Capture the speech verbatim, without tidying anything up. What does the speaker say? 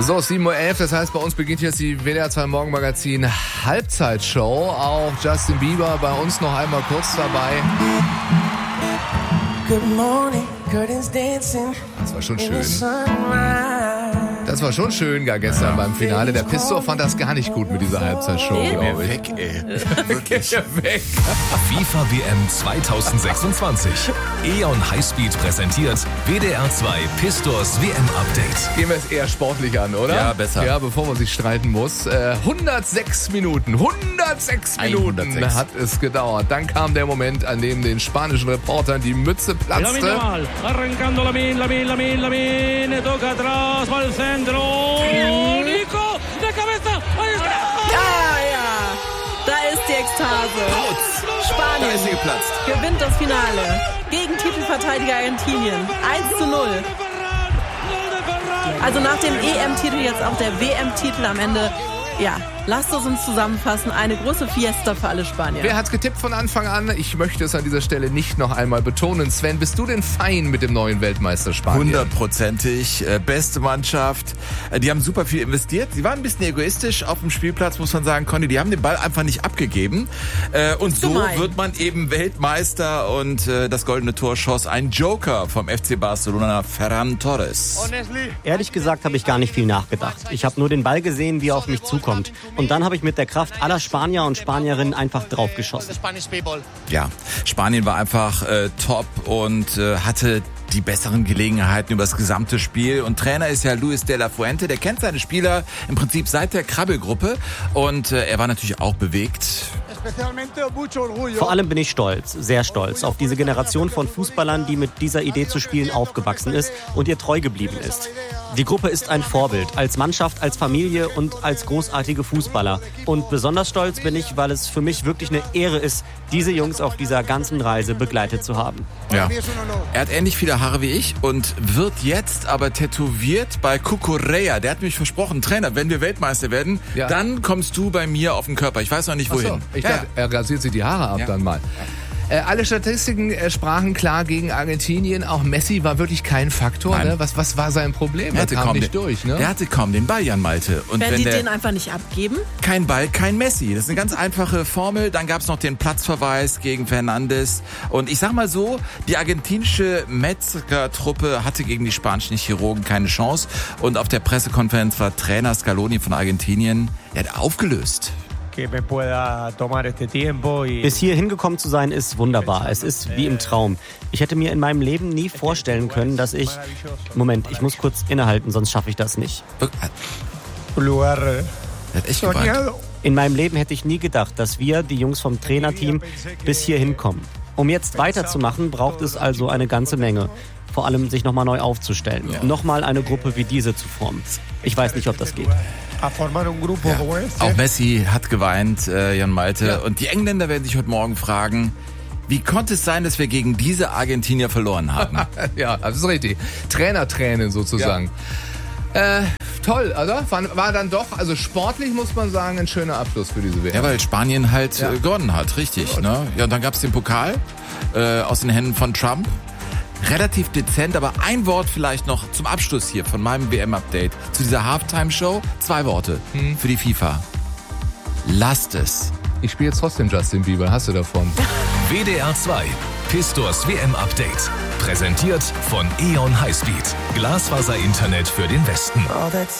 So, sieben Uhr elf, das heißt, bei uns beginnt jetzt die W D R zwei Morgenmagazin Halbzeitshow. Auch Justin Bieber bei uns noch einmal kurz dabei. Good morning, curtains dancing. Das war schon schön. Das war schon schön gar gestern beim Finale. Der Pistor fand das gar nicht gut mit dieser Halbzeitshow, glaube ich. Weg, ey. Wirklich. Weg. FIFA W M zwanzig sechsundzwanzig. E O N Highspeed präsentiert W D R zwei Pistors W M-Update. Gehen wir es eher sportlich an, oder? Ja, besser. Ja, bevor man sich streiten muss. Äh, hundertsechs Minuten, hundertsechs Minuten hundertsechs hat es gedauert. Dann kam der Moment, an dem den spanischen Reportern die Mütze platzte. Arrancando Lamine, Lamine, Lamine, Lamine, toca atrás, va al centro, Nico, de cabeza, ahí está! Ah, ja, da ist die Ekstase. Spanien Da ist sie geplatzt. gewinnt das Finale gegen Titelverteidiger Argentinien. eins zu null. Also nach dem E M-Titel jetzt auch der W M-Titel am Ende. Ja, lasst es uns zusammenfassen. Eine große Fiesta für alle Spanier. Wer hat's getippt von Anfang an? Ich möchte es an dieser Stelle nicht noch einmal betonen. Sven, bist du denn fein mit dem neuen Weltmeister Spanien? Hundertprozentig. Äh, beste Mannschaft. Äh, die haben super viel investiert. Sie waren ein bisschen egoistisch auf dem Spielplatz, muss man sagen, Conny. Die haben den Ball einfach nicht abgegeben. Äh, und so gemein. wird man eben Weltmeister. Und äh, das goldene Tor schoss ein Joker vom F C Barcelona, Ferran Torres. Ehrlich gesagt habe ich gar nicht viel nachgedacht. Ich habe nur den Ball gesehen, wie er auf mich zukommt. Und dann habe ich mit der Kraft aller Spanier und Spanierinnen einfach draufgeschossen. Ja, Spanien war einfach äh, top und äh, hatte die besseren Gelegenheiten über das gesamte Spiel. Und Trainer ist ja Luis de la Fuente. Der kennt seine Spieler im Prinzip seit der Krabbelgruppe. Und äh, er war natürlich auch bewegt. Vor allem bin ich stolz, sehr stolz, auf diese Generation von Fußballern, die mit dieser Idee zu spielen aufgewachsen ist und ihr treu geblieben ist. Die Gruppe ist ein Vorbild, als Mannschaft, als Familie und als großartige Fußballer. Und besonders stolz bin ich, weil es für mich wirklich eine Ehre ist, diese Jungs auf dieser ganzen Reise begleitet zu haben. Ja. Er hat ähnlich viele Haare wie ich und wird jetzt aber tätowiert bei Cucurella. Der hat mich versprochen, Trainer, wenn wir Weltmeister werden, Ja. dann kommst du bei mir auf den Körper. Ich weiß noch nicht, wohin. Ach so, ich Ja, dachte, er rasiert sich die Haare ab Ja. dann mal. Äh, alle Statistiken äh, sprachen klar gegen Argentinien. Auch Messi war wirklich kein Faktor. Nein. Ne? Was, was war sein Problem? Der Er hatte, kam kaum nicht den, durch. Ne? der hatte kaum den Ball, Jan Malte. Und Werden wenn die der, den einfach nicht abgeben? kein Ball, kein Messi. Das ist eine ganz einfache Formel. Dann gab es noch den Platzverweis gegen Fernandes. Und ich sag mal so, die argentinische Metzger-Truppe hatte gegen die spanischen Chirurgen keine Chance. Und auf der Pressekonferenz war Trainer Scaloni von Argentinien, der hat aufgelöst. Bis hier hingekommen zu sein, ist wunderbar. Es ist wie im Traum. Ich hätte mir in meinem Leben nie vorstellen können, dass ich... Moment, ich muss kurz innehalten, sonst schaffe ich das nicht. Er hat echt geweint. In meinem Leben hätte ich nie gedacht, dass wir, die Jungs vom Trainerteam, bis hier hinkommen. Um jetzt weiterzumachen, braucht es also eine ganze Menge. Vor allem sich nochmal neu aufzustellen. Ja. Nochmal eine Gruppe wie diese zu formen. Ich weiß nicht, ob das geht. Ja. Auch Messi hat geweint, äh, Jan Malte. Ja. Und die Engländer werden sich heute Morgen fragen, wie konnte es sein, dass wir gegen diese Argentinier verloren haben? Ja, das ist richtig. Trainertränen sozusagen. Äh, toll, oder? War, war dann doch, also sportlich muss man sagen, ein schöner Abschluss für diese W M. Ja, weil Spanien halt Ja. äh, gewonnen hat, richtig. Ne? Ja, und dann gab's den Pokal äh, aus den Händen von Trump. Relativ dezent, aber ein Wort vielleicht noch zum Abschluss hier von meinem W M-Update zu dieser Halftime-Show. Zwei Worte Hm. für die FIFA. Lasst es. Ich spiele jetzt trotzdem Justin Bieber, hast du davon? W D R zwei Pistors W M-Update. Präsentiert von E O N Highspeed. Glasfaser-Internet für den Westen.